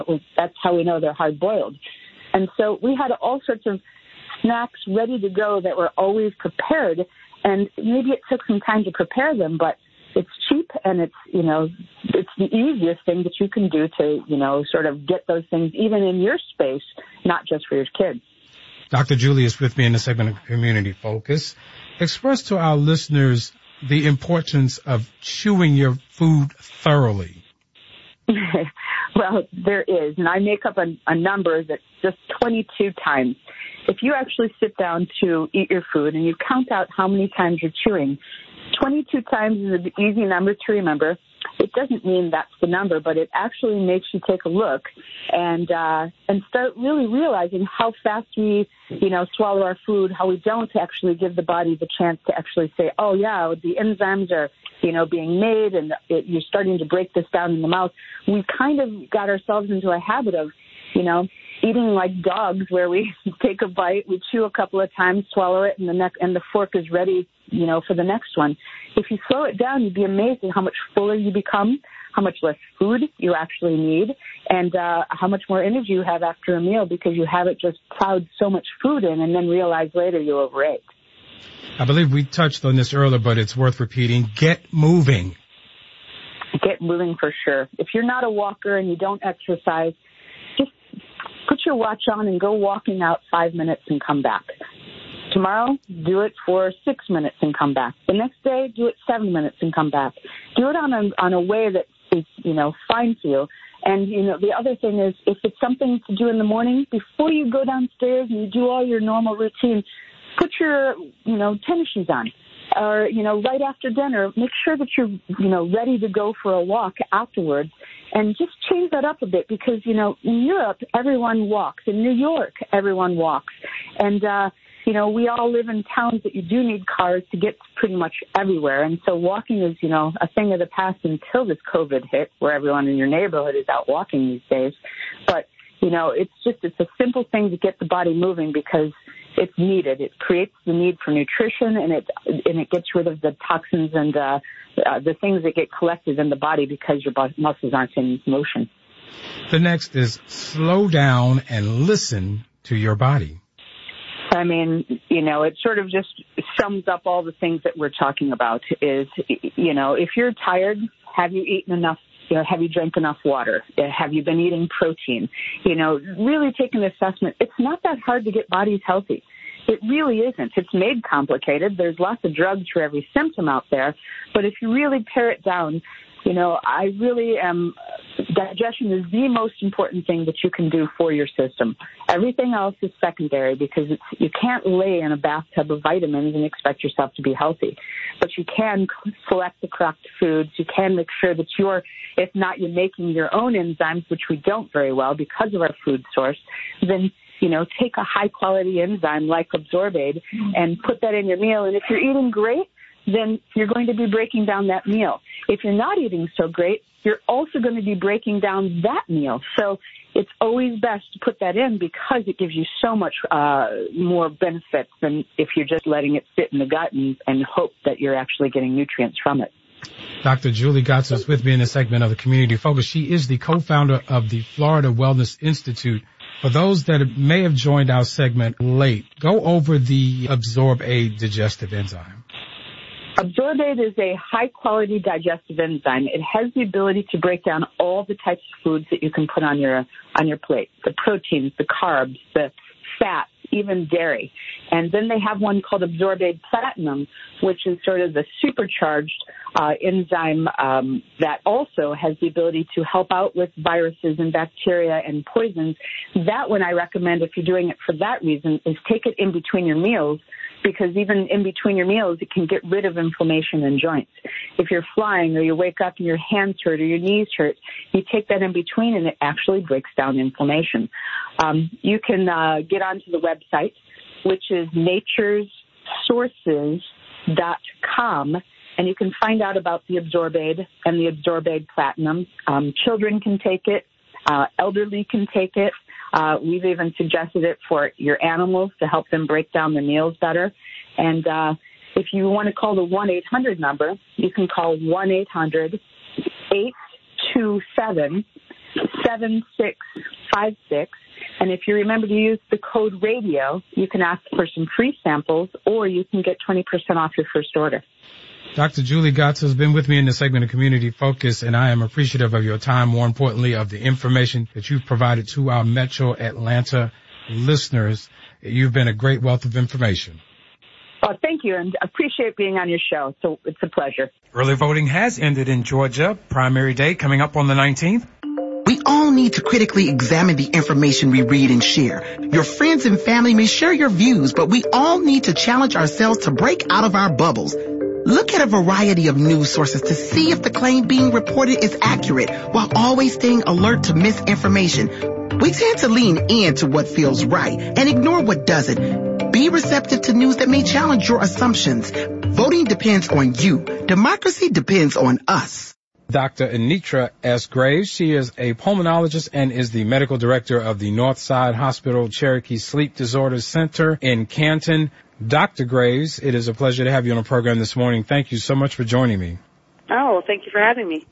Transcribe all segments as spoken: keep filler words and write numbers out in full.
That's how we know they're hard-boiled. And so we had all sorts of snacks ready to go that were always prepared. And maybe it took some time to prepare them, but it's cheap and it's, you know, it's the easiest thing that you can do to, you know, sort of get those things even in your space, not just for your kids. Doctor Julie is with me in the segment of Community Focus. Express to our listeners the importance of chewing your food thoroughly. Well, there is, and I make up a, a number that's just twenty-two times. If you actually sit down to eat your food and you count out how many times you're chewing, twenty-two times is an easy number to remember. It doesn't mean that's the number, but it actually makes you take a look and uh, and start really realizing how fast we, you know, swallow our food, how we don't actually give the body the chance to actually say, oh, yeah, the enzymes are, you know, being made and it, you're starting to break this down in the mouth. We've kind of got ourselves into a habit of, you know, eating like dogs where we take a bite, we chew a couple of times, swallow it, and the neck and the fork is ready, you know, for the next one. If you slow it down, you'd be amazed at how much fuller you become, how much less food you actually need, and uh, how much more energy you have after a meal because you haven't just plowed so much food in and then realize later you overate. I believe we touched on this earlier, but it's worth repeating. Get moving. Get moving for sure. If you're not a walker and you don't exercise, just put your watch on and go walking out five minutes and come back. Tomorrow, do it for six minutes and come back. The next day, do it seven minutes and come back. Do it on a on a way that is, you know, fine for you. And, you know, the other thing is, if it's something to do in the morning, before you go downstairs and you do all your normal routine, put your, you know, tennis shoes on. Or, you know, right after dinner, make sure that you're, you know, ready to go for a walk afterwards. And just change that up a bit because, you know, in Europe, everyone walks. In New York, everyone walks. And, uh, you know, we all live in towns that you do need cars to get pretty much everywhere. And so walking is, you know, a thing of the past until this COVID hit, where everyone in your neighborhood is out walking these days. But, you know, it's just, it's a simple thing to get the body moving because it's needed. It creates the need for nutrition and it, and it gets rid of the toxins and uh, uh, the things that get collected in the body because your muscles aren't in motion. The next is slow down and listen to your body. I mean, you know, it sort of just sums up all the things that we're talking about is, you know, if you're tired, have you eaten enough? You know, have you drank enough water? Have you been eating protein? You know, really take an assessment. It's not that hard to get bodies healthy. It really isn't. It's made complicated. There's lots of drugs for every symptom out there. But if you really pare it down, you know, I really am, digestion is the most important thing that you can do for your system. Everything else is secondary because it's, you can't lay in a bathtub of vitamins and expect yourself to be healthy. But you can select the correct foods. You can make sure that you're, if not you're making your own enzymes, which we don't very well because of our food source, then you know, take a high-quality enzyme like Absorbaid and put that in your meal. And if you're eating great, then you're going to be breaking down that meal. If you're not eating so great, you're also going to be breaking down that meal. So it's always best to put that in because it gives you so much uh, more benefits than if you're just letting it sit in the gut and, and hope that you're actually getting nutrients from it. Doctor Julie Gotts is with me in a segment of the Community Focus. She is the co-founder of the Florida Wellness Institute. For those that may have joined our segment late, go over the Absorbaid digestive enzyme. Absorbaid is a high-quality digestive enzyme. It has the ability to break down all the types of foods that you can put on your on your plate, the proteins, the carbs, the fats, even dairy. And then they have one called Absorbaid Platinum, which is sort of the supercharged uh, enzyme um, that also has the ability to help out with viruses and bacteria and poisons. That one I recommend if you're doing it for that reason is take it in between your meals because even in between your meals, it can get rid of inflammation in joints. If you're flying or you wake up and your hands hurt or your knees hurt, you take that in between and it actually breaks down inflammation. Um, you can uh, get onto the website, which is nature's sources dot com, and you can find out about the Absorbaid and the Absorbaid Platinum. Um, children can take it. Uh, elderly can take it. Uh, we've even suggested it for your animals to help them break down the meals better. And uh, if you want to call the one eight hundred number, you can call one eight hundred eight two seven seven seven six five six. And if you remember to use the code RADIO, you can ask for some free samples, or you can get twenty percent off your first order. Doctor Julie Gotts has been with me in the segment of Community Focus, and I am appreciative of your time, more importantly, of the information that you've provided to our Metro Atlanta listeners. You've been a great wealth of information. Well, thank you, and appreciate being on your show. So it's a pleasure. Early voting has ended in Georgia. Primary day coming up on the nineteenth. We all need to critically examine the information we read and share. Your friends and family may share your views, but we all need to challenge ourselves to break out of our bubbles. Look at a variety of news sources to see if the claim being reported is accurate, while always staying alert to misinformation. We tend to lean into what feels right and ignore what doesn't. Be receptive to news that may challenge your assumptions. Voting depends on you. Democracy depends on us. Doctor Anitra S. Graves. She is a pulmonologist and is the medical director of the Northside Hospital Cherokee Sleep Disorders Center in Canton. Doctor Graves, it is a pleasure to have you on the program this morning. Thank you so much for joining me. Oh, thank you for having me.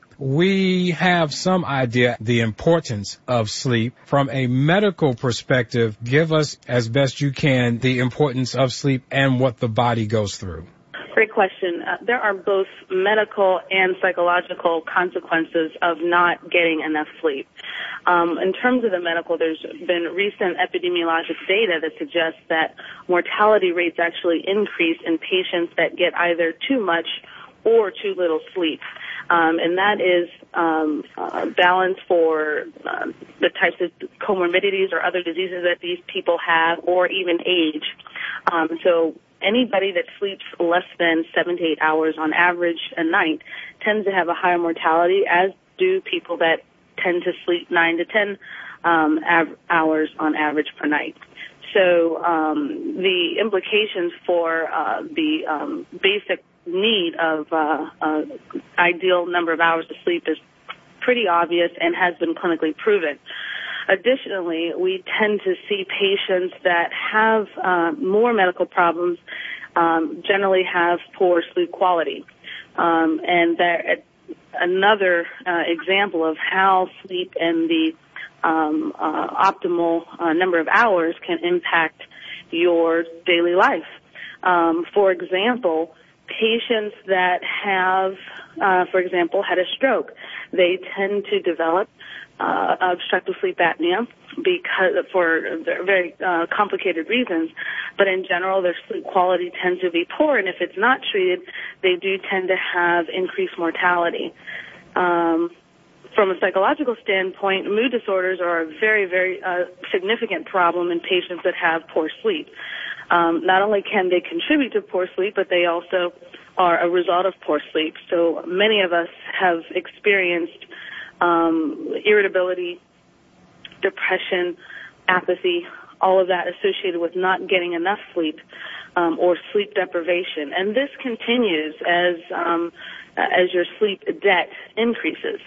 We have some idea the importance of sleep. From a medical perspective, give us, as best you can, the importance of sleep and what the body goes through. Great question. Uh, there are both medical and psychological consequences of not getting enough sleep. Um, in terms of the medical, there's been recent epidemiologic data that suggests that mortality rates actually increase in patients that get either too much or too little sleep. Um, and that is um, uh, balance for uh, the types of comorbidities or other diseases that these people have, or even age. Um, so anybody that sleeps less than seven to eight hours on average a night tends to have a higher mortality, as do people that tend to sleep nine to ten um, av- hours on average per night. So um, the implications for uh, the um, basic need of uh, uh, ideal number of hours of sleep is pretty obvious and has been clinically proven. Additionally, we tend to see patients that have uh, more medical problems um, generally have poor sleep quality. Um, and there, another uh, example of how sleep and the um, uh, optimal uh, number of hours can impact your daily life. Um, for example, patients that have, uh, for example, had a stroke, they tend to develop uh, obstructive sleep apnea because for very uh, complicated reasons. But in general, their sleep quality tends to be poor, and if it's not treated, they do tend to have increased mortality. Um, from a psychological standpoint, mood disorders are a very, very uh, significant problem in patients that have poor sleep. Um, not only can they contribute to poor sleep, but they also are a result of poor sleep. So many of us have experienced um, irritability, depression, apathy, all of that associated with not getting enough sleep um, or sleep deprivation. And this continues as um, as your sleep debt increases.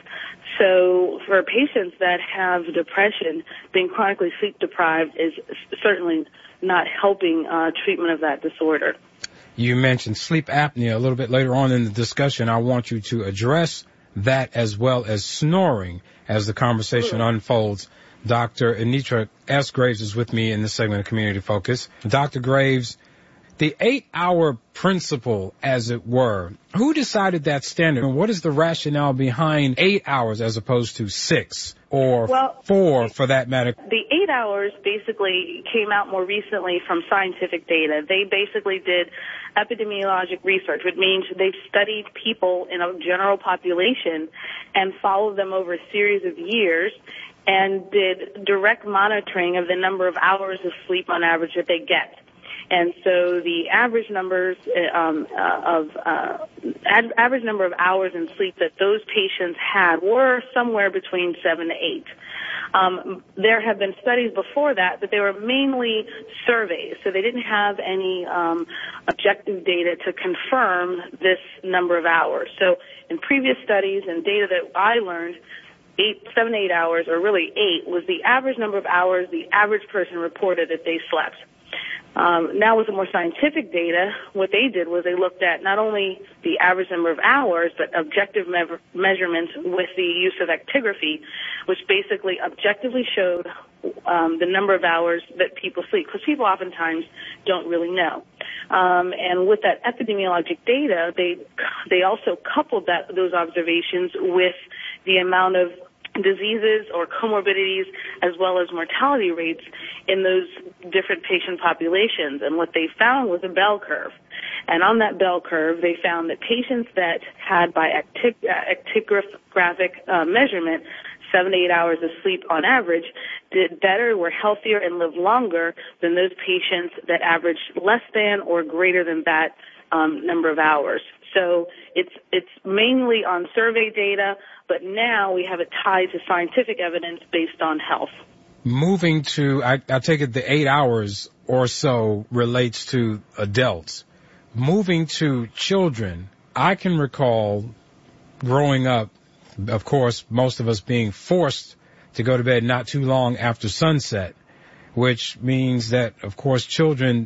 So for patients that have depression, being chronically sleep deprived is certainly not helping uh, treatment of that disorder. You mentioned sleep apnea a little bit later on in the discussion. I want you to address that as well as snoring as the conversation mm-hmm. unfolds. Doctor Anitra S. Graves is with me in this segment of Community Focus. Doctor Graves, the eight-hour principle, as it were, who decided that standard, and what is the rationale behind eight hours as opposed to six or well, four, for that matter? The eight hours basically came out more recently from scientific data. They basically did epidemiologic research, which means they studied people in a general population and followed them over a series of years and did direct monitoring of the number of hours of sleep on average that they get. And so the average numbers um, uh, of uh, ad- average number of hours in sleep that those patients had were somewhere between seven to eight. Um, there have been studies before that, but they were mainly surveys, so they didn't have any um, objective data to confirm this number of hours. So in previous studies and data that I learned, eight, seven, eight hours, or really eight, was the average number of hours the average person reported that they slept. Um, now with the more scientific data, what they did was they looked at not only the average number of hours, but objective me- measurements with the use of actigraphy, which basically objectively showed um, the number of hours that people sleep, because people oftentimes don't really know. Um, and with that epidemiologic data, they they also coupled that those observations with the amount of diseases or comorbidities as well as mortality rates in those different patient populations. And what they found was a bell curve. And on that bell curve, they found that patients that had by acti- actigraphic uh, measurement seven to eight hours of sleep on average did better, were healthier, and lived longer than those patients that averaged less than or greater than that um, number of hours. So it's it's mainly on survey data, but now we have it tied to scientific evidence based on health. Moving to, I, I take it the eight hours or so relates to adults. Moving to children, I can recall growing up, of course, most of us being forced to go to bed not too long after sunset, which means that, of course, children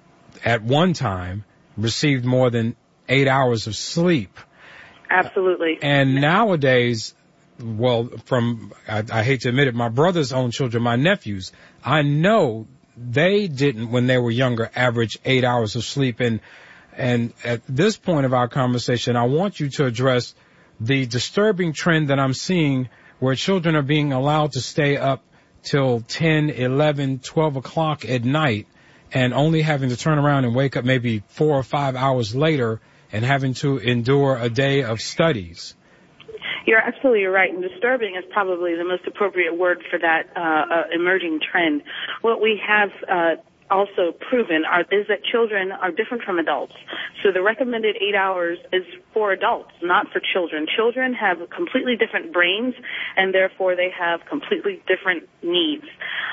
at one time received more than eight hours of sleep. Absolutely. And nowadays, well, from, I, I hate to admit it, my brother's own children, my nephews, I know they didn't, when they were younger, average eight hours of sleep. And, and at this point of our conversation, I want you to address the disturbing trend that I'm seeing where children are being allowed to stay up till ten, eleven, twelve o'clock at night and only having to turn around and wake up maybe four or five hours later and having to endure a day of studies. You're absolutely right, and disturbing is probably the most appropriate word for that uh, uh, emerging trend. What we have uh, also proven are, is that children are different from adults. So the recommended eight hours is for adults, not for children. Children have completely different brains, and therefore they have completely different needs.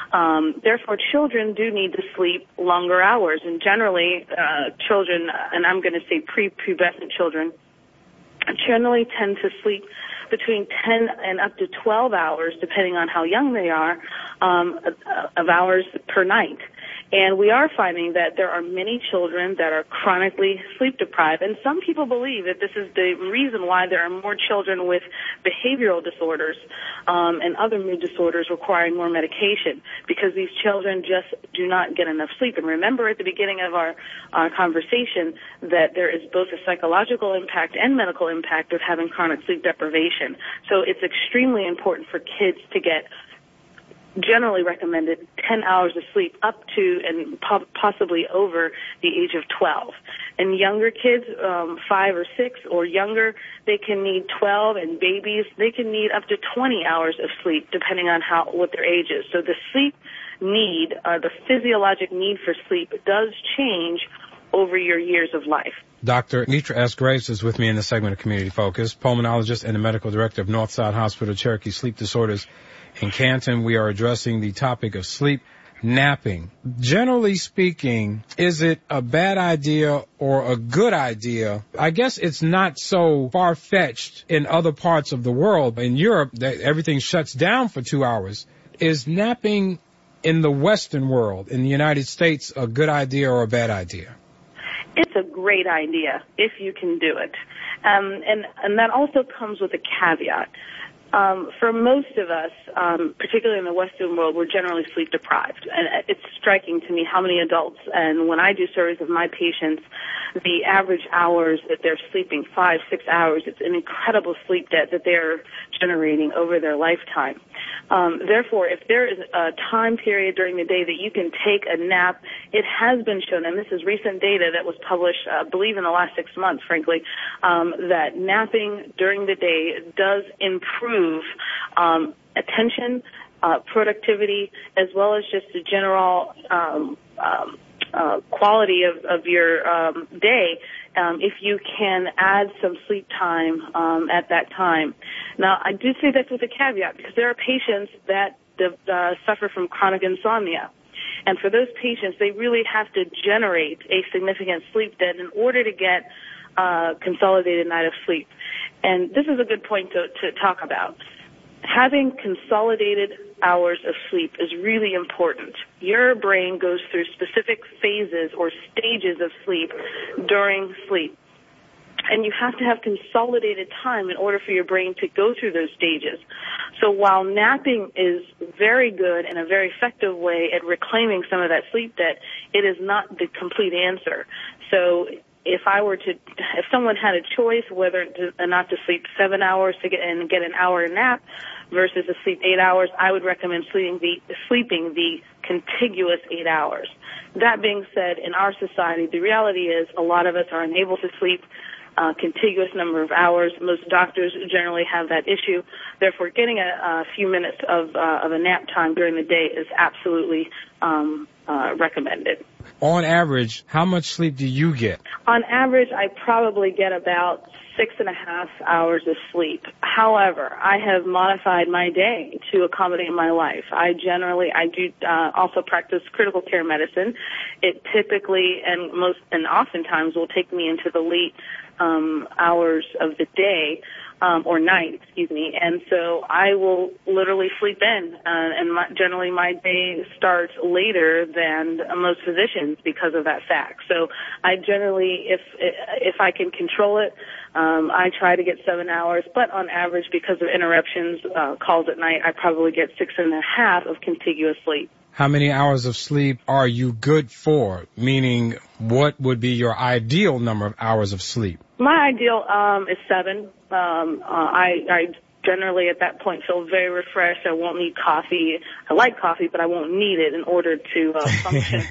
Um, therefore, children do need to sleep longer hours, and generally uh, children, and I'm going to say pre-pubescent children, generally tend to sleep between ten and up to twelve hours, depending on how young they are, um, of hours per night. And we are finding that there are many children that are chronically sleep deprived. And some people believe that this is the reason why there are more children with behavioral disorders um, and other mood disorders requiring more medication, because these children just do not get enough sleep. And remember at the beginning of our, our conversation that there is both a psychological impact and medical impact of having chronic sleep deprivation. So it's extremely important for kids to get generally recommended ten hours of sleep up to and po- possibly over the age of twelve. And younger kids, um, five or six or younger, they can need twelve, and babies, they can need up to twenty hours of sleep depending on how what their age is. So the sleep need, uh, the physiologic need for sleep does change over your years of life. Doctor Nitra S. Graves is with me in the segment of Community Focus, pulmonologist and the medical director of Northside Hospital Cherokee Sleep Disorders in Canton. We are addressing the topic of sleep napping. Generally speaking, is it a bad idea or a good idea? I guess it's not so far-fetched in other parts of the world. In Europe, everything shuts down for two hours. Is napping in the Western world, in the United States, a good idea or a bad idea? It's a great idea if you can do it. Um, and, and that also comes with a caveat. Um, for most of us, um, particularly in the Western world, we're generally sleep deprived. And it's striking to me how many adults, and when I do surveys of my patients, the average hours that they're sleeping, five, six hours, it's an incredible sleep debt that they're generating over their lifetime. Um, therefore, if there is a time period during the day that you can take a nap, it has been shown, and this is recent data that was published, uh, I believe in the last six months, frankly, um, that napping during the day does improve um, attention, uh, productivity, as well as just the general um, um, uh, quality of, of your um, day. Um, if you can add some sleep time um, at that time. Now, I do say that with a caveat, because there are patients that uh, suffer from chronic insomnia. And for those patients, they really have to generate a significant sleep debt in order to get uh, consolidated night of sleep. And this is a good point to, to talk about. Having consolidated hours of sleep is really important. Your brain goes through specific phases or stages of sleep during sleep. And you have to have consolidated time in order for your brain to go through those stages. So while napping is very good and a very effective way at reclaiming some of that sleep debt, it is not the complete answer. So if I were to, if someone had a choice whether to, uh, not to sleep seven hours to get and get an hour nap versus to sleep eight hours, I would recommend sleeping the sleeping the contiguous eight hours. That being said, in our society, the reality is a lot of us are unable to sleep Uh, contiguous number of hours. Most doctors generally have that issue. Therefore, getting a, a few minutes of, uh, of a nap time during the day is absolutely um, uh, recommended. On average, how much sleep do you get? On average, I probably get about six and a half hours of sleep. However, I have modified my day to accommodate my life. I generally, I do uh, also practice critical care medicine. It typically and most and oftentimes will take me into the late um, hours of the day. Um, or night, excuse me, and so I will literally sleep in, uh, and my, generally my day starts later than most physicians because of that fact. So I generally, if if I can control it, um, I try to get seven hours, but on average, because of interruptions, uh, calls at night, I probably get six and a half of contiguous sleep. How many hours of sleep are you good for? Meaning, what would be your ideal number of hours of sleep? My ideal um, is seven. Um, uh, I, I generally at that point feel very refreshed. I won't need coffee. I like coffee, but I won't need it in order to uh, function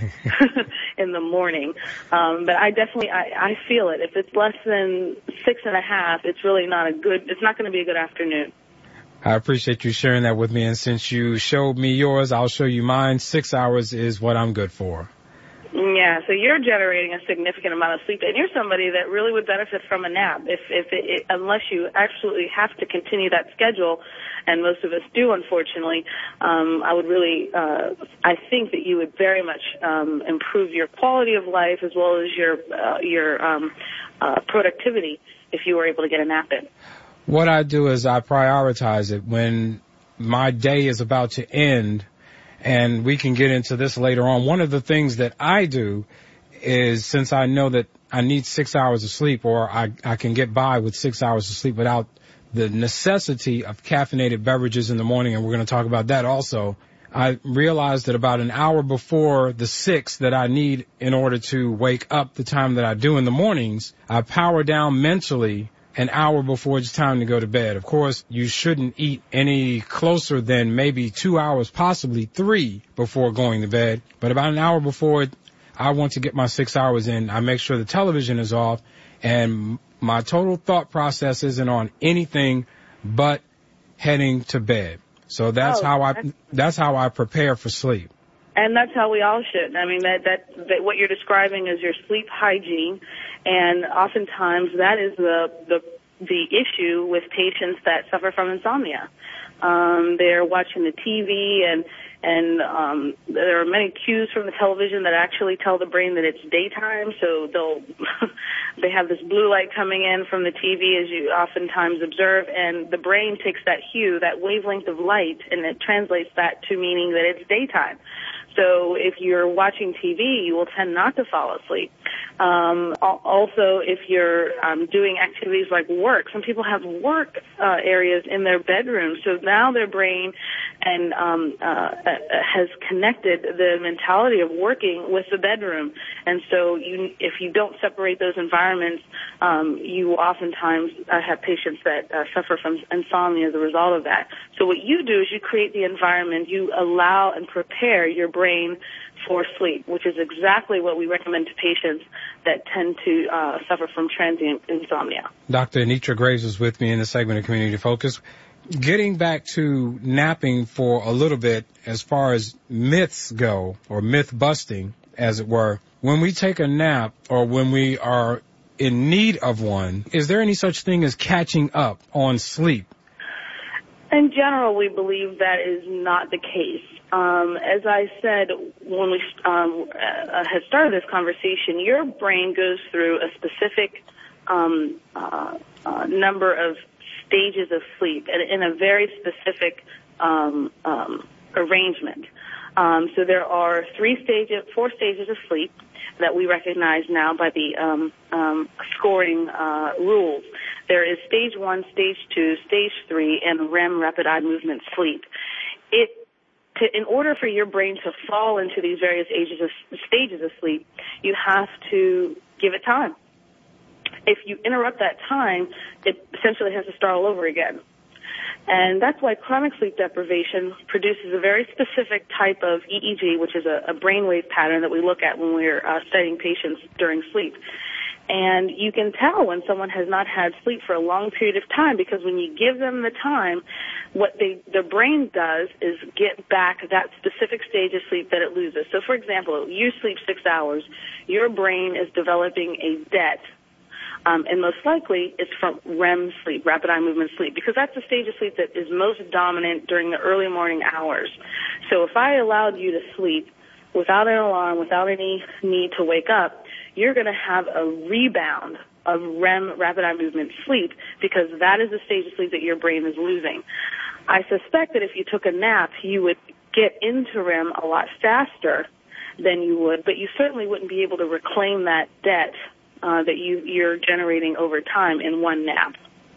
in the morning. Um, but I definitely, I, I feel it. If it's less than six and a half, it's really not a good, it's not going to be a good afternoon. I appreciate you sharing that with me. And since you showed me yours, I'll show you mine. Six hours is what I'm good for. Yeah, so you're generating a significant amount of sleep, and you're somebody that really would benefit from a nap if, if it, it, unless you absolutely have to continue that schedule, and most of us do, unfortunately. Um, I would really, uh, I think that you would very much um, improve your quality of life as well as your uh, your um, uh, productivity if you were able to get a nap in. What I do is I prioritize it when my day is about to end. And we can get into this later on. One of the things that I do is, since I know that I need six hours of sleep, or I, I can get by with six hours of sleep without the necessity of caffeinated beverages in the morning, and we're going to talk about that also, I realized that about an hour before the six that I need in order to wake up the time that I do in the mornings, I power down mentally an hour before it's time to go to bed. Of course, you shouldn't eat any closer than maybe two hours, possibly three, before going to bed. But about an hour before I want to get my six hours in, I make sure the television is off and my total thought process isn't on anything but heading to bed. So that's oh, how I that's how I prepare for sleep. And that's how we all should. I mean, that, that, that what you're describing is your sleep hygiene, and oftentimes that is the, the, the issue with patients that suffer from insomnia. Um, they're watching the T V, and, and, um, there are many cues from the television that actually tell the brain that it's daytime, so they'll, they have this blue light coming in from the T V, as you oftentimes observe, and the brain takes that hue, that wavelength of light, and it translates that to meaning that it's daytime. So if you're watching T V, you will tend not to fall asleep. Um, also, if you're um, doing activities like work, some people have work uh, areas in their bedroom, so now their brain and um, uh, has connected the mentality of working with the bedroom. And so you, if you don't separate those environments, um, you oftentimes uh, have patients that uh, suffer from insomnia as a result of that. So what you do is you create the environment, you allow and prepare your brain for sleep, which is exactly what we recommend to patients that tend to uh, suffer from transient insomnia. Doctor Anitra Graves is with me in this segment of Community Focus. Getting back to napping for a little bit, as far as myths go, or myth busting, as it were, when we take a nap or when we are in need of one, is there any such thing as catching up on sleep? In general, we believe that is not the case. Um, as I said when we um, uh, had started this conversation, your brain goes through a specific um, uh, uh, number of stages of sleep in a very specific um, um, arrangement. Um, so there are three stages, four stages of sleep that we recognize now by the um, um, scoring uh, rules. There is stage one, stage two, stage three, and R E M, rapid eye movement sleep. It to, in order for your brain to fall into these various ages of, stages of sleep, you have to give it time. If you interrupt that time, it essentially has to start all over again. And that's why chronic sleep deprivation produces a very specific type of E E G, which is a, a brainwave pattern that we look at when we're uh, studying patients during sleep. And you can tell when someone has not had sleep for a long period of time, because when you give them the time, what they, their brain does is get back that specific stage of sleep that it loses. So, for example, you sleep six hours, your brain is developing a debt. Um, and most likely it's from R E M sleep, rapid eye movement sleep, because that's the stage of sleep that is most dominant during the early morning hours. So if I allowed you to sleep without an alarm, without any need to wake up, you're going to have a rebound of R E M, rapid eye movement sleep, because that is the stage of sleep that your brain is losing. I suspect that if you took a nap, you would get into R E M a lot faster than you would, but you certainly wouldn't be able to reclaim that debt Uh, that you, you're generating over time in one nap.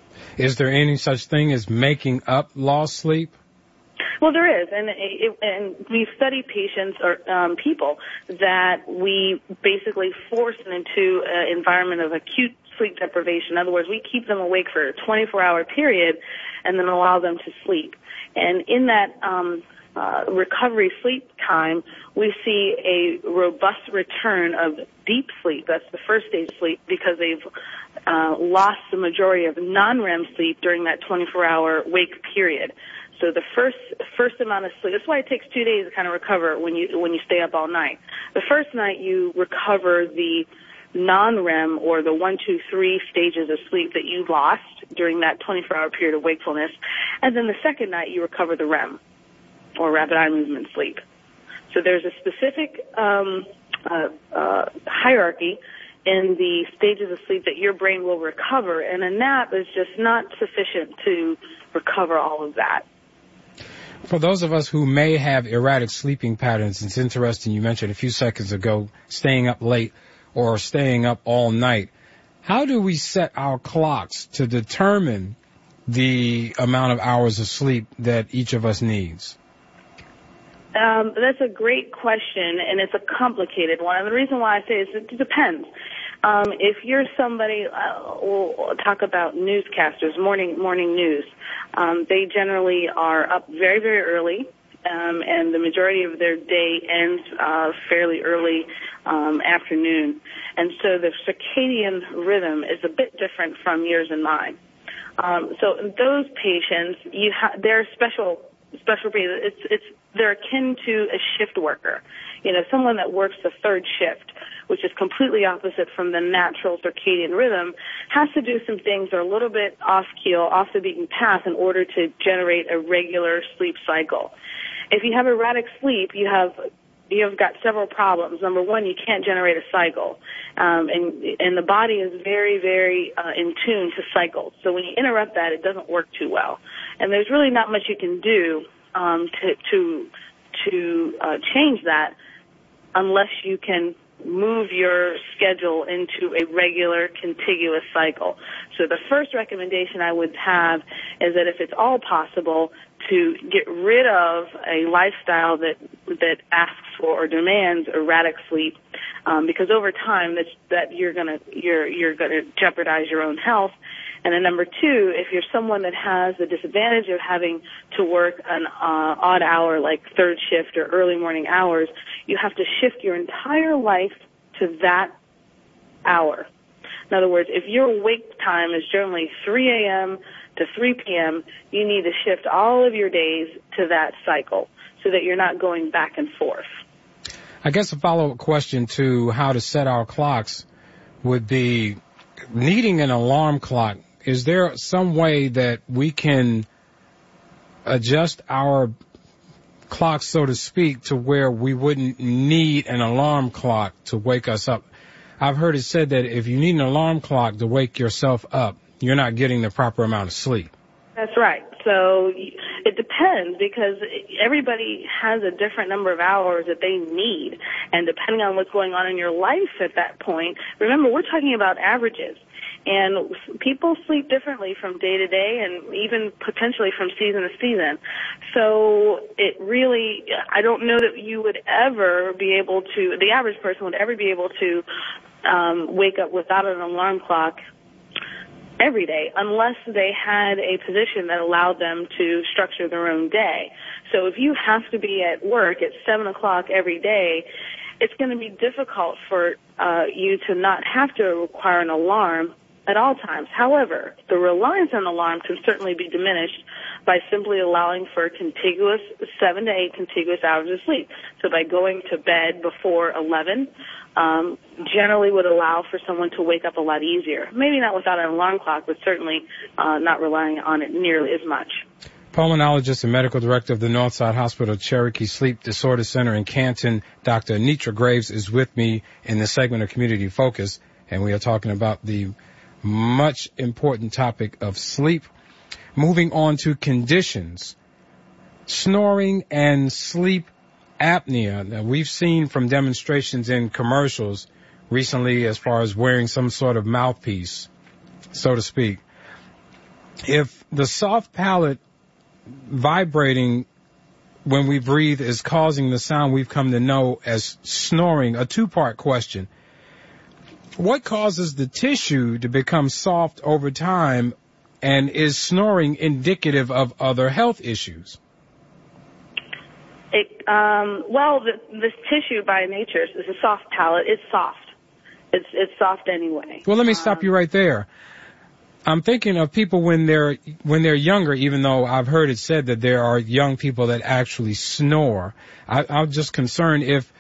Is there any such thing as making up lost sleep? Well, there is, and, it, and we study patients or um, people that we basically force into an environment of acute sleep deprivation. In other words, we keep them awake for a twenty-four hour period and then allow them to sleep. And in that um, uh, recovery sleep time, we see a robust return of deep sleep. That's the first stage of sleep, because they've uh, lost the majority of non-R E M sleep during that twenty-four hour wake period. So the first first amount of sleep, that's why it takes two days to kind of recover when you when you stay up all night. The first night you recover the non-R E M or the one, two, three stages of sleep that you lost during that twenty-four hour period of wakefulness. And then the second night you recover the R E M, or rapid eye movement sleep. So there's a specific um, uh, uh, hierarchy in the stages of sleep that your brain will recover, and a nap is just not sufficient to recover all of that. For those of us who may have erratic sleeping patterns, it's interesting, you mentioned a few seconds ago staying up late or staying up all night. How do we set our clocks to determine the amount of hours of sleep that each of us needs? Um, that's a great question, and it's a complicated one. And the reason why I say is it depends. Um, if you're somebody, uh, we'll talk about newscasters, morning morning news. Um, they generally are up very, very early, um, and the majority of their day ends uh, fairly early um, afternoon. And so the circadian rhythm is a bit different from yours and mine. Um, so in those patients, you ha- they're special. Special breed. It's it's they're akin to a shift worker, you know, someone that works the third shift, which is completely opposite from the natural circadian rhythm, has to do some things that are a little bit off keel, off the beaten path, in order to generate a regular sleep cycle. If you have erratic sleep, you have you have got several problems. Number one, you can't generate a cycle, um, and and the body is very, very uh, in tune to cycles. So when you interrupt that, it doesn't work too well. And there's really not much you can do um, to to to uh, change that unless you can move your schedule into a regular, contiguous cycle. So the first recommendation I would have is that if it's all possible, to get rid of a lifestyle that that asks for or demands erratic sleep, um, because over time that's, that you're gonna you're you're gonna jeopardize your own health. And then number two, if you're someone that has the disadvantage of having to work an uh, odd hour like third shift or early morning hours, you have to shift your entire life to that hour. In other words, if your wake time is generally three a.m. to three p.m., you need to shift all of your days to that cycle so that you're not going back and forth. I guess a follow-up question to how to set our clocks would be needing an alarm clock. Is there some way that we can adjust our clock, so to speak, to where we wouldn't need an alarm clock to wake us up? I've heard it said that if you need an alarm clock to wake yourself up, you're not getting the proper amount of sleep. That's right. So It depends, because everybody has a different number of hours that they need. And depending on what's going on in your life at that point, remember, we're talking about averages. And people sleep differently from day to day and even potentially from season to season. So it really, I don't know that you would ever be able to, the average person would ever be able to um, wake up without an alarm clock every day, unless they had a position that allowed them to structure their own day. So if you have to be at work at seven o'clock every day, it's going to be difficult for uh, you to not have to require an alarm at all times. However, the reliance on alarm can certainly be diminished by simply allowing for contiguous, seven to eight contiguous hours of sleep. So by going to bed before eleven, um, generally would allow for someone to wake up a lot easier. Maybe not without an alarm clock, but certainly uh, not relying on it nearly as much. Pulmonologist and medical director of the Northside Hospital Cherokee Sleep Disorder Center in Canton, Doctor Anitra Graves, is with me in this segment of Community Focus, and we are talking about the much important topic of sleep. Moving on to conditions, snoring and sleep apnea. Now, we've seen from demonstrations in commercials recently as far as wearing some sort of mouthpiece, so to speak. If the soft palate vibrating when we breathe is causing the sound we've come to know as snoring, a two-part question. What causes the tissue to become soft over time, and is snoring indicative of other health issues? It, um, well, the, this tissue by nature is a soft palate. It's soft. It's it's soft anyway. Well, let me stop um, you right there. I'm thinking of people when they're when they're younger, even though I've heard it said that there are young people that actually snore. I, I'm just concerned if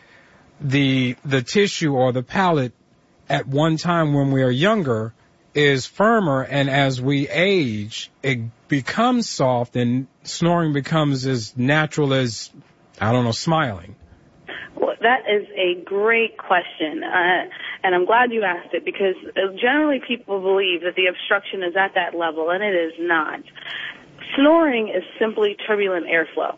the the tissue or the palate at one time when we are younger is firmer, and as we age, it becomes soft, and snoring becomes as natural as, I don't know, smiling. Well, that is a great question, uh, and I'm glad you asked it, because generally people believe that the obstruction is at that level, and it is not. Snoring is simply turbulent airflow,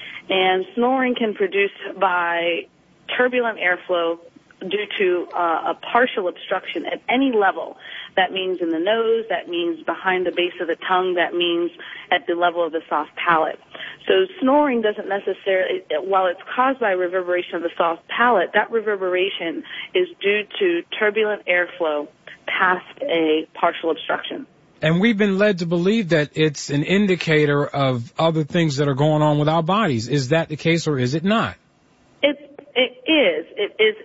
and snoring can be produced by turbulent airflow due to uh, a partial obstruction at any level. That means in the nose, that means behind the base of the tongue, that means at the level of the soft palate. So snoring doesn't necessarily, while it's caused by reverberation of the soft palate, that reverberation is due to turbulent airflow past a partial obstruction. And we've been led to believe that it's an indicator of other things that are going on with our bodies. Is that the case, or is it not? It, it is. It is.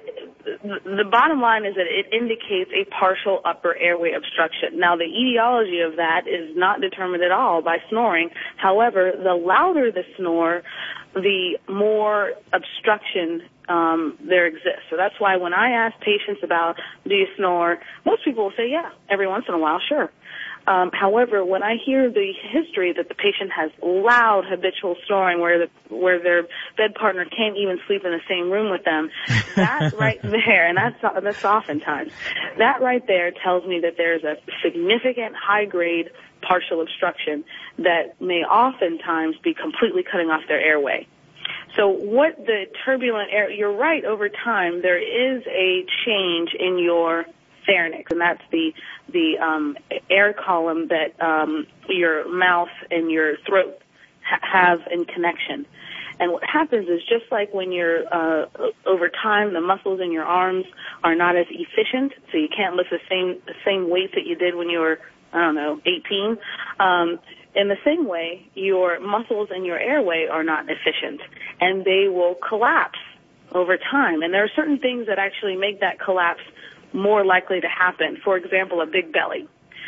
The bottom line is that it indicates a partial upper airway obstruction. Now, the etiology of that is not determined at all by snoring. However, the louder the snore, the more obstruction um, there exists. So that's why when I ask patients about, do you snore, most people will say, yeah, every once in a while, sure. Um, however, when I hear the history that the patient has loud habitual snoring where the, where their bed partner can't even sleep in the same room with them, that right there, and that's, that's oftentimes, that right there tells me that there's a significant high-grade partial obstruction that may oftentimes be completely cutting off their airway. So what the turbulent air, you're right, over time there is a change in your pharynx, and that's the the um, air column that um, your mouth and your throat ha- have in connection. And what happens is, just like when you're uh, over time, the muscles in your arms are not as efficient, so you can't lift the same the same weight that you did when you were, I don't know, eighteen. Um, in the same way, your muscles and your airway are not efficient, and they will collapse over time. And there are certain things that actually make that collapse more likely to happen. For example, a big belly.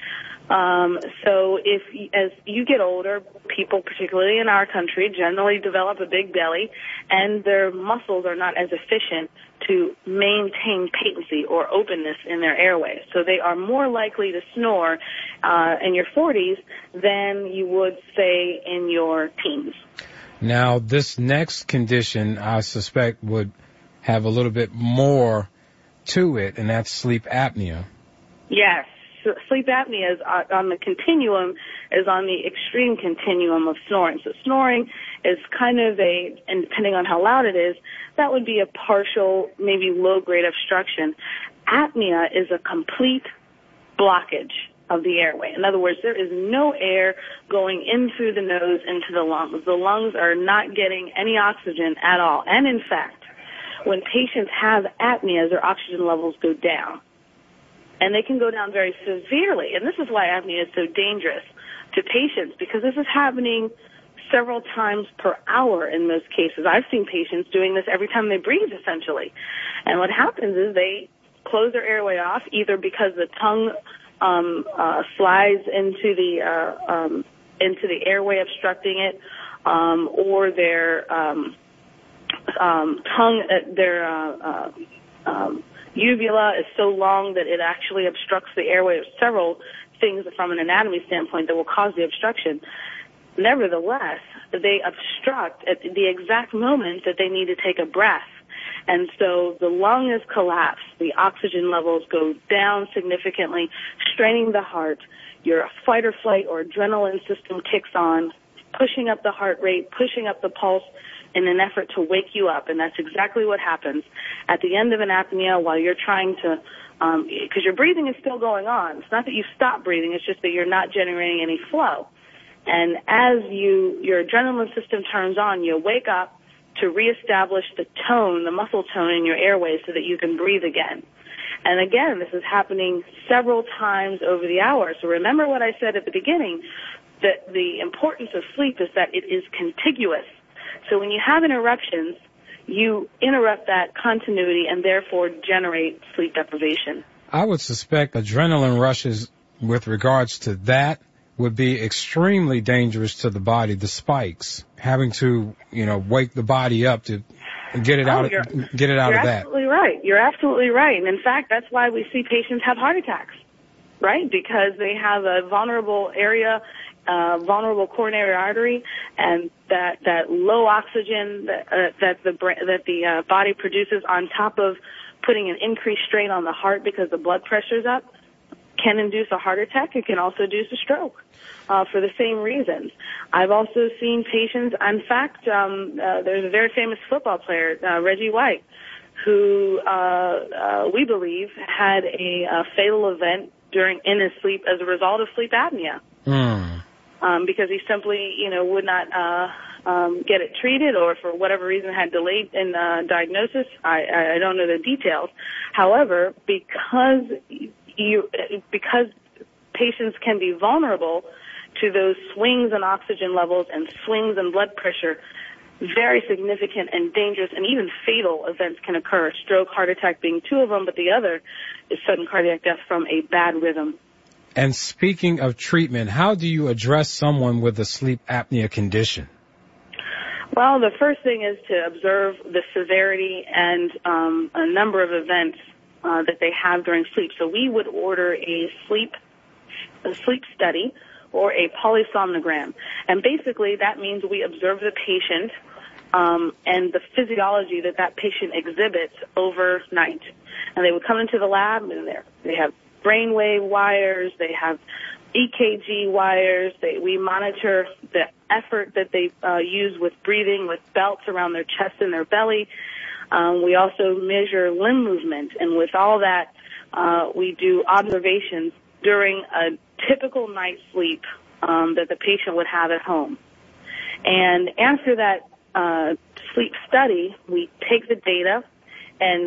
Um, so if, as you get older, people, particularly in our country, generally develop a big belly, and their muscles are not as efficient to maintain patency or openness in their airway. So they are more likely to snore uh, in your forties than you would, say, in your teens. Now, this next condition, I suspect, would have a little bit more to it, and that's sleep apnea. Yes, sleep apnea is on the continuum, is on the extreme continuum of snoring. So snoring is kind of a, and depending on how loud it is, that would be a partial, maybe low-grade obstruction. Apnea is a complete blockage of the airway. In other words, there is no air going in through the nose into the lungs. The lungs are not getting any oxygen at all. And in fact, when patients have apnea, their oxygen levels go down. And they can go down very severely. And this is why apnea is so dangerous to patients, because this is happening several times per hour in most cases. I've seen patients doing this every time they breathe, essentially. And what happens is they close their airway off, either because the tongue um, uh, slides into the uh, um, into the airway, obstructing it, um, or their um, Um, tongue, uh, their uh, uh, um, uvula is so long that it actually obstructs the airway. There's several things from an anatomy standpoint that will cause the obstruction. Nevertheless, they obstruct at the exact moment that they need to take a breath. And so the lung is collapsed, the oxygen levels go down significantly, straining the heart. Your fight or flight or adrenaline system kicks on, pushing up the heart rate, pushing up the pulse, in an effort to wake you up. And that's exactly what happens at the end of an apnea while you're trying to, um, because your breathing is still going on. It's not that you stop breathing, it's just that you're not generating any flow. And as you, your adrenaline system turns on, you wake up to reestablish the tone, the muscle tone in your airways so that you can breathe again. And again, this is happening several times over the hour. So remember what I said at the beginning, that the importance of sleep is that it is contiguous. So when you have interruptions, you interrupt that continuity and therefore generate sleep deprivation. I would suspect adrenaline rushes with regards to that would be extremely dangerous to the body, the spikes, having to, you know, wake the body up to get it oh, out, get it out of that. You're absolutely right. You're absolutely right. And in fact, that's why we see patients have heart attacks, right? Because they have a vulnerable area, uh, vulnerable coronary artery, and that, that low oxygen that, uh, that the, that the uh, body produces on top of putting an increased strain on the heart because the blood pressure's up can induce a heart attack. It can also induce a stroke uh, for the same reasons. I've also seen patients, in fact, um, uh, there's a very famous football player, uh, Reggie White, who uh, uh, we believe had a, a fatal event during in his sleep as a result of sleep apnea. Mm. Um, because he simply, you know, would not uh, um, get it treated, or for whatever reason had delayed in uh, diagnosis. I, I don't know the details. However, because you, because patients can be vulnerable to those swings in oxygen levels and swings in blood pressure, very significant and dangerous and even fatal events can occur. Stroke, heart attack being two of them, but the other is sudden cardiac death from a bad rhythm. And speaking of treatment, how do you address someone with a sleep apnea condition? Well, the first thing is to observe the severity and um, a number of events uh, that they have during sleep. So we would order a sleep a sleep study or a polysomnogram. And basically that means we observe the patient um, and the physiology that that patient exhibits overnight. And they would come into the lab and they're, they have brainwave wires, they have E K G wires, they, we monitor the effort that they uh, use with breathing with belts around their chest and their belly. Um, we also measure limb movement, and with all that, uh, we do observations during a typical night's sleep um, that the patient would have at home. And after that uh, sleep study, we take the data and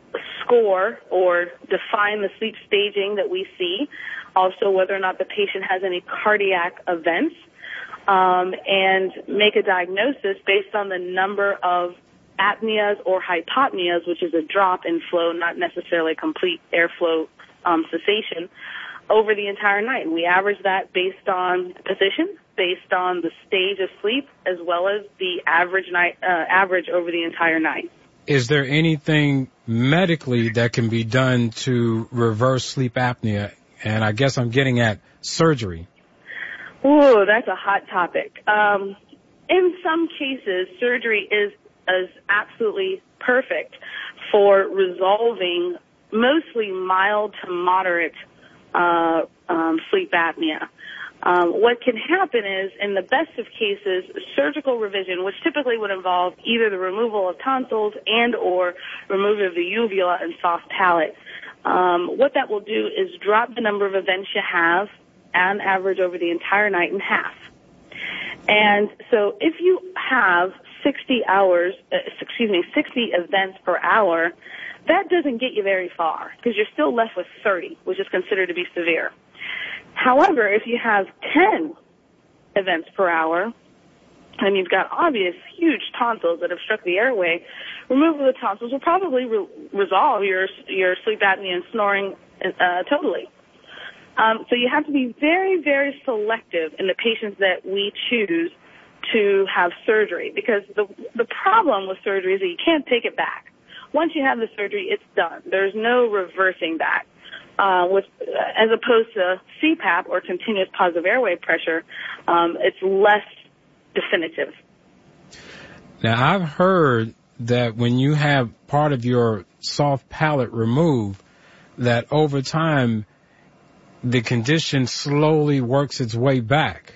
score or define the sleep staging that we see, also whether or not the patient has any cardiac events, um, and make a diagnosis based on the number of apneas or hypopneas, which is a drop in flow, not necessarily complete airflow um, cessation, over the entire night. We average that based on position, based on the stage of sleep, as well as the average night uh, average over the entire night. Is there anything medically that can be done to reverse sleep apnea? And I guess I'm getting at surgery. Ooh, that's a hot topic. Um, in some cases, surgery is, is absolutely perfect for resolving mostly mild to moderate uh, um, sleep apnea. Um, what can happen is, in the best of cases, surgical revision, which typically would involve either the removal of tonsils and or removal of the uvula and soft palate. Um, what that will do is drop the number of events you have on average over the entire night in half. And so if you have sixty hours, uh, excuse me, sixty events per hour, that doesn't get you very far because you're still left with thirty, which is considered to be severe. However, if you have ten events per hour, and you've got obvious huge tonsils that obstruct the airway, removal of the tonsils will probably re- resolve your your sleep apnea and snoring uh, totally. Um, so you have to be very, very selective in the patients that we choose to have surgery, because the the problem with surgery is that you can't take it back. Once you have the surgery, it's done. There's no reversing back. Uh, with, uh, as opposed to C PAP or continuous positive airway pressure, um, it's less definitive. Now, I've heard that when you have part of your soft palate removed, that over time, the condition slowly works its way back.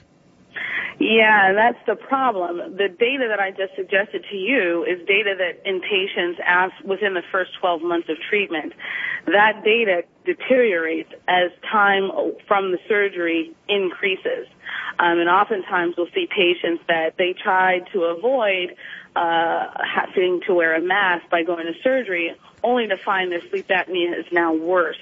Yeah, that's the problem. The data that I just suggested to you is data that in patients asked within the first twelve months of treatment. That data deteriorates as time from the surgery increases. Um, and oftentimes we'll see patients that they tried to avoid uh, having to wear a mask by going to surgery, only to find their sleep apnea is now worse.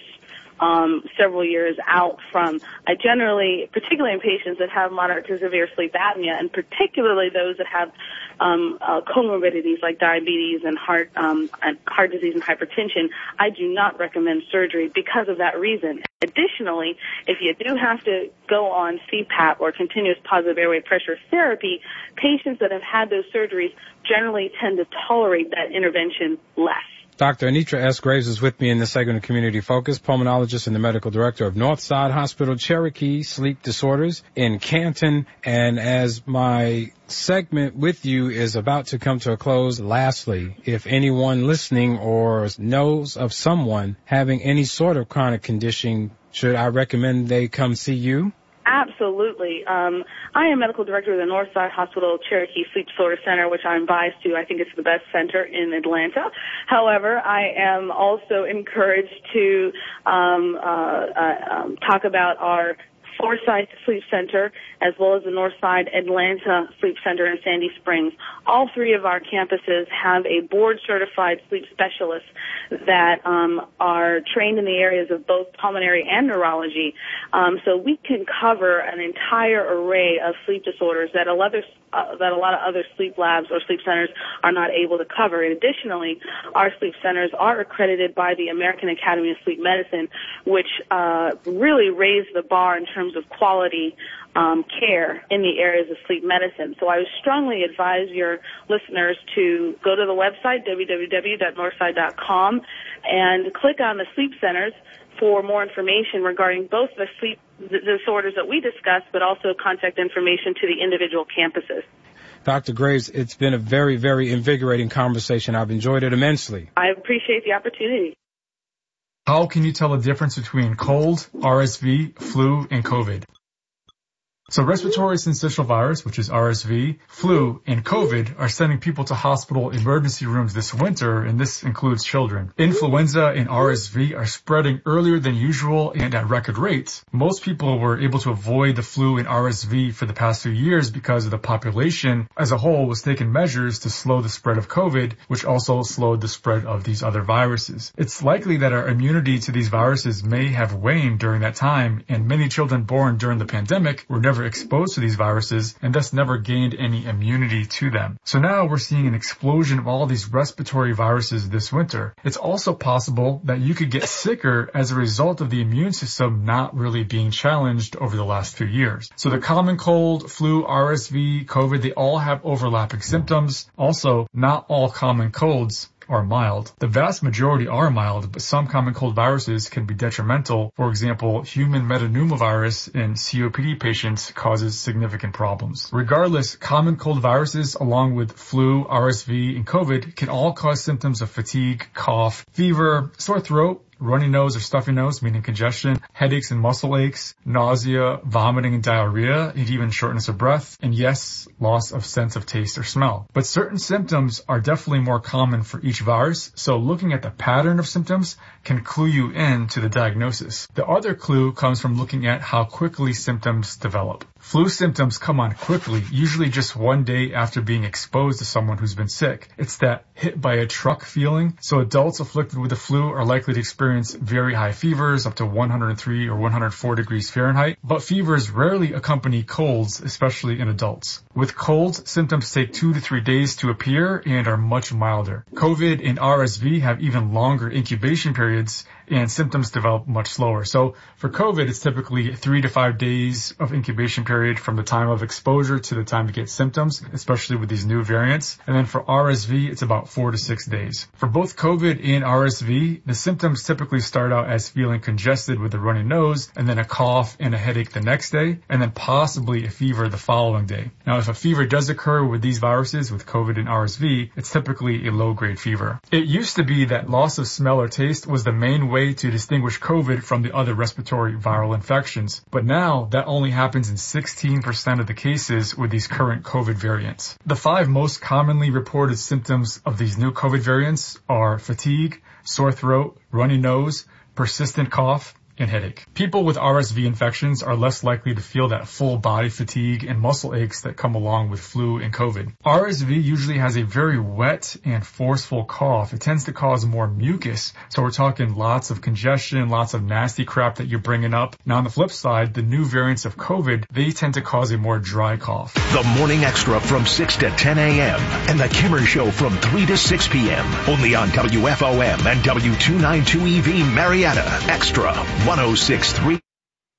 Um, several years out from, I generally, particularly in patients that have moderate to severe sleep apnea, and particularly those that have um, uh, comorbidities like diabetes and heart um, and heart disease and hypertension, I do not recommend surgery because of that reason. Additionally, if you do have to go on C PAP or continuous positive airway pressure therapy, patients that have had those surgeries generally tend to tolerate that intervention less. Doctor Anitra S. Graves is with me in this segment of Community Focus, pulmonologist and the medical director of Northside Hospital Cherokee Sleep Disorders in Canton. And as my segment with you is about to come to a close, lastly, if anyone listening or knows of someone having any sort of chronic condition, should I recommend they come see you? Absolutely. Um, I am medical director of the Northside Hospital Cherokee Sleep Disorder Center, which I'm biased to. I think it's the best center in Atlanta. However, I am also encouraged to um, uh, uh, um, talk about our Forsyth Sleep Center, as well as the Northside Atlanta Sleep Center in Sandy Springs. All three of our campuses have a board-certified sleep specialist that um, are trained in the areas of both pulmonary and neurology. Um, so we can cover an entire array of sleep disorders that a lot of uh, that a lot of other sleep labs or sleep centers are not able to cover. And additionally, our sleep centers are accredited by the American Academy of Sleep Medicine, which uh, really raised the bar in terms of quality um, care in the areas of sleep medicine. So I would strongly advise your listeners to go to the website, w w w dot northside dot com, and click on the sleep centers for more information regarding both the sleep disorders that we discussed, but also contact information to the individual campuses. Doctor Graves, it's been a very, very invigorating conversation. I've enjoyed it immensely. I appreciate the opportunity. How can you tell the difference between cold, R S V, flu, and COVID? So respiratory syncytial virus, which is R S V, flu, and COVID are sending people to hospital emergency rooms this winter, and this includes children. Influenza and R S V are spreading earlier than usual and at record rates. Most people were able to avoid the flu and R S V for the past few years because the population as a whole was taking measures to slow the spread of COVID, which also slowed the spread of these other viruses. It's likely that our immunity to these viruses may have waned during that time, and many children born during the pandemic were never exposed to these viruses and thus never gained any immunity to them. So now we're seeing an explosion of all these respiratory viruses this winter. It's also possible that you could get sicker as a result of the immune system not really being challenged over the last few years. So the common cold, flu, R S V, COVID, they all have overlapping symptoms. Also, not all common colds are mild. The vast majority are mild, but some common cold viruses can be detrimental. For example, human metapneumovirus in C O P D patients causes significant problems. Regardless, common cold viruses along with flu, R S V, and COVID can all cause symptoms of fatigue, cough, fever, sore throat, runny nose or stuffy nose, meaning congestion, headaches and muscle aches, nausea, vomiting and diarrhea, and even shortness of breath, and yes, loss of sense of taste or smell. But certain symptoms are definitely more common for each virus, so looking at the pattern of symptoms can clue you in to the diagnosis. The other clue comes from looking at how quickly symptoms develop. Flu symptoms come on quickly, usually just one day after being exposed to someone who's been sick. It's that hit by a truck feeling, so adults afflicted with the flu are likely to experience very high fevers, up to one hundred three or one hundred four degrees Fahrenheit, but fevers rarely accompany colds, especially in adults. With colds, symptoms take two to three days to appear and are much milder. COVID and R S V have even longer incubation periods, and symptoms develop much slower. So for COVID, it's typically three to five days of incubation period from the time of exposure to the time to get symptoms, especially with these new variants. And then for R S V, it's about four to six days. For both COVID and R S V, the symptoms typically start out as feeling congested with a runny nose, and then a cough and a headache the next day, and then possibly a fever the following day. Now, if a fever does occur with these viruses, with COVID and R S V, it's typically a low-grade fever. It used to be that loss of smell or taste was the main way to distinguish COVID from the other respiratory viral infections, but now that only happens in sixteen percent of the cases with these current COVID variants. The five most commonly reported symptoms of these new COVID variants are fatigue, sore throat, runny nose, persistent cough, and headache. People with R S V infections are less likely to feel that full body fatigue and muscle aches that come along with flu and COVID. R S V usually has a very wet and forceful cough. It tends to cause more mucus, so we're talking lots of congestion, lots of nasty crap that you're bringing up. Now on the flip side, the new variants of COVID, they tend to cause a more dry cough. The Morning Extra from six to ten a.m. and The Kimmer Show from three to six p.m. Only on W F O M and W two ninety-two E V Marietta. Extra one oh six point three.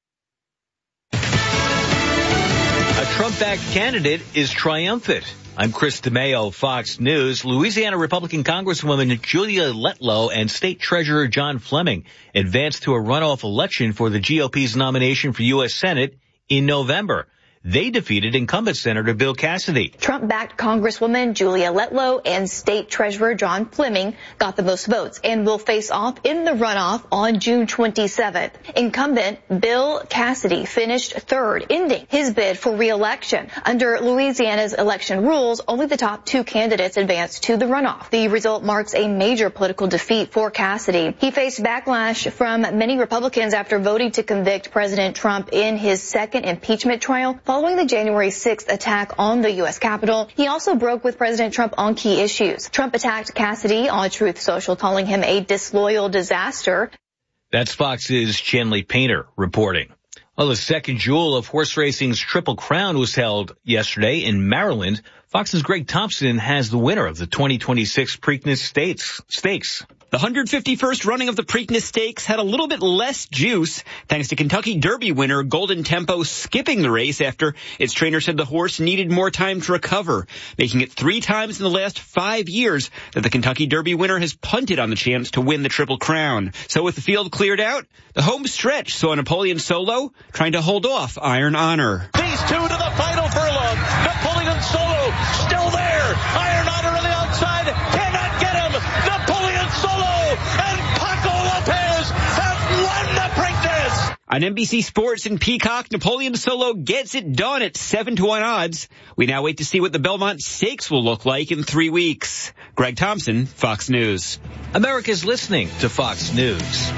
A Trump-backed candidate is triumphant. I'm Chris DeMayo, Fox News. Louisiana Republican Congresswoman Julia Letlow and State Treasurer John Fleming advanced to a runoff election for the G O P's nomination for U S Senate in November. They defeated incumbent Senator Bill Cassidy. Trump-backed Congresswoman Julia Letlow and State Treasurer John Fleming got the most votes and will face off in the runoff on June twenty-seventh. Incumbent Bill Cassidy finished third, ending his bid for re-election. Under Louisiana's election rules, only the top two candidates advanced to the runoff. The result marks a major political defeat for Cassidy. He faced backlash from many Republicans after voting to convict President Trump in his second impeachment trial following the January sixth attack on the U S Capitol. He also broke with President Trump on key issues. Trump attacked Cassidy on Truth Social, calling him a disloyal disaster. That's Fox's Chandley Painter reporting. Well, the second jewel of horse racing's Triple Crown was held yesterday in Maryland. Fox's Greg Thompson has the winner of the twenty twenty-six Preakness Stakes. Stakes. The one hundred fifty-first running of the Preakness Stakes had a little bit less juice thanks to Kentucky Derby winner Golden Tempo skipping the race after its trainer said the horse needed more time to recover, making it three times in the last five years that the Kentucky Derby winner has punted on the chance to win the Triple Crown. So with the field cleared out, the home stretch saw Napoleon Solo trying to hold off Iron Honor. These two to the final furlong. Napoleon Solo still there. Iron Honor on the outside cannot get him. Napoleon Solo and Paco Lopez have won the Preakness. On N B C Sports and Peacock, Napoleon Solo gets it done at seven to one odds. We now wait to see what the Belmont Stakes will look like in three weeks. Greg Thompson, Fox News. America's listening to Fox News.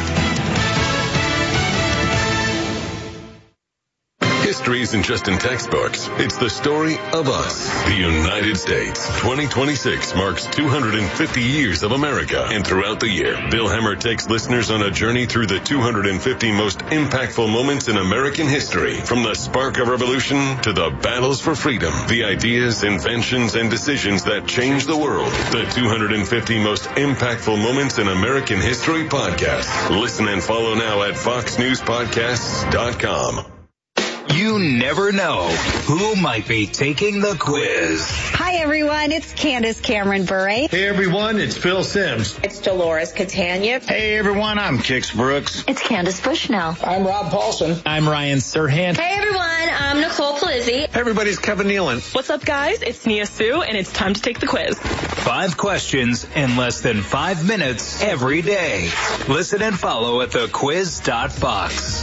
History isn't just in textbooks. It's the story of us, the United States. twenty twenty-six marks two hundred fifty years of America. And throughout the year, Bill Hemmer takes listeners on a journey through the two hundred fifty most impactful moments in American history. From the spark of revolution to the battles for freedom, the ideas, inventions, and decisions that changed the world. The two hundred fifty most impactful moments in American history podcast. Listen and follow now at fox news podcasts dot com. You never know who might be taking the quiz. Hi, everyone. It's Candace Cameron Bure. Hey, everyone. It's Phil Sims. It's Dolores Catania. Hey, everyone. I'm Kix Brooks. It's Candace Bushnell. I'm Rob Paulson. I'm Ryan Serhant. Hey, everyone. I'm Nicole Polizzi. Hey, everybody. It's Kevin Nealon. What's up, guys? It's Nia Sue, and it's time to take the quiz. Five questions in less than five minutes every day. Listen and follow at the quiz dot fox.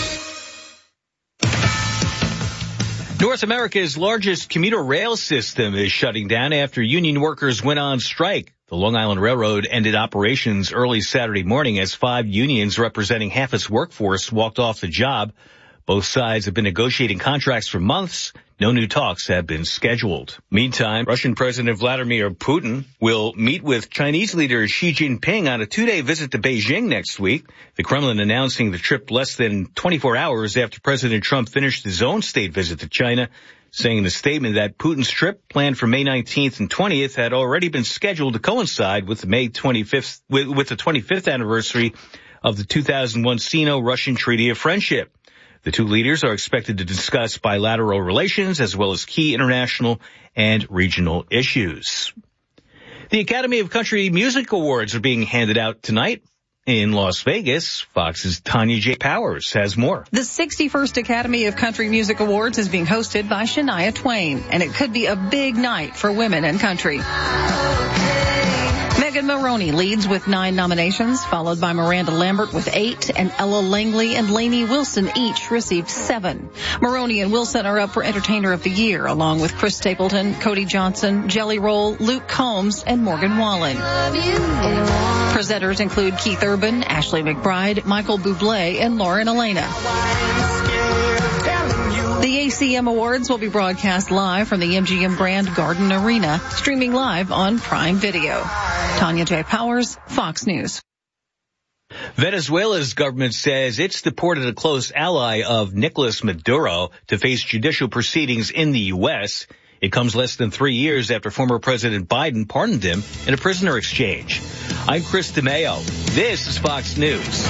North America's largest commuter rail system is shutting down after union workers went on strike. The Long Island Railroad ended operations early Saturday morning as five unions representing half its workforce walked off the job. Both sides have been negotiating contracts for months. No new talks have been scheduled. Meantime, Russian President Vladimir Putin will meet with Chinese leader Xi Jinping on a two-day visit to Beijing next week. The Kremlin announcing the trip less than twenty-four hours after President Trump finished his own state visit to China, saying in a statement that Putin's trip, planned for May nineteenth and twentieth, had already been scheduled to coincide with the May twenty-fifth, with, with the twenty-fifth anniversary of the two thousand one Sino-Russian Treaty of Friendship. The two leaders are expected to discuss bilateral relations as well as key international and regional issues. The Academy of Country Music Awards are being handed out tonight in Las Vegas. Fox's Tanya J. Powers has more. The sixty-first Academy of Country Music Awards is being hosted by Shania Twain, and it could be a big night for women in country. Megan Maroney leads with nine nominations, followed by Miranda Lambert with eight, and Ella Langley and Lainey Wilson each received seven. Maroney and Wilson are up for Entertainer of the Year, along with Chris Stapleton, Cody Johnson, Jelly Roll, Luke Combs, and Morgan Wallen. Presenters include Keith Urban, Ashley McBride, Michael Bublé, and Lauren Elena. The A C M Awards will be broadcast live from the M G M Grand Garden Arena, streaming live on Prime Video. Tanya J. Powers, Fox News. Venezuela's government says it's deported a close ally of Nicolas Maduro to face judicial proceedings in the U S. It comes less than three years after former President Biden pardoned him in a prisoner exchange. I'm Chris DeMeo. This is Fox News.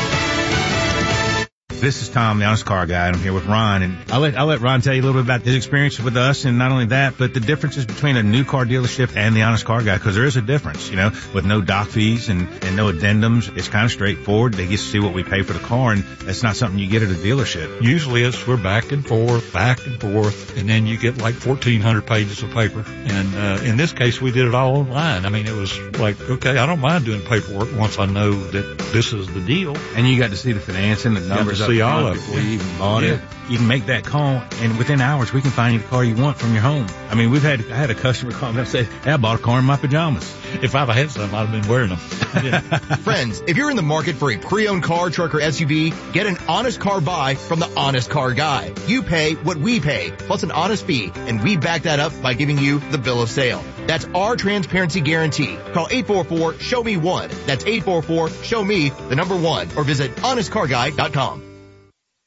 This is Tom, the Honest Car Guy, and I'm here with Ron. And I'll let, I'll let Ron tell you a little bit about his experience with us, and not only that, but the differences between a new car dealership and the Honest Car Guy, because there is a difference, you know, with no doc fees and, and no addendums. It's kind of straightforward. They get to see what we pay for the car, and that's not something you get at a dealership. Usually it's we're back and forth, back and forth, and then you get like fourteen hundred pages of paper. And uh, in this case, we did it all online. I mean, it was like, okay, I don't mind doing paperwork once I know that this is the deal. And you got to see the financing, the numbers up see all front of before it. you even bought Yeah. it. You can make that call, and within hours, we can find you the car you want from your home. I mean, we've had, I had a customer call me and say, hey, I bought a car in my pajamas. If I'd had some, I'd have been wearing them. Yeah. Friends, if you're in the market for a pre-owned car, truck, or S U V, get an honest car buy from the Honest Car Guy. You pay what we pay, plus an honest fee, and we back that up by giving you the bill of sale. That's our transparency guarantee. Call eight four four, show me one. That's eight four four, show me the number one, or visit honest car guy dot com.